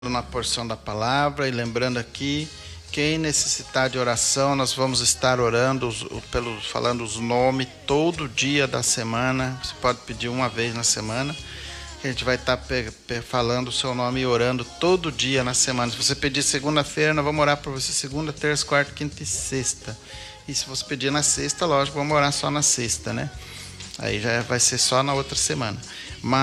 na porção da palavra e lembrando aqui, quem necessitar de oração, nós vamos estar orando, falando os nomes todo dia da semana. Você pode pedir uma vez na semana, que a gente vai estar falando o seu nome e orando todo dia na semana. Se você pedir segunda-feira, nós vamos orar por você segunda, terça, quarta, quinta e sexta. E se você pedir na sexta, lógico, vamos orar só na sexta, né? Aí já vai ser só na outra semana.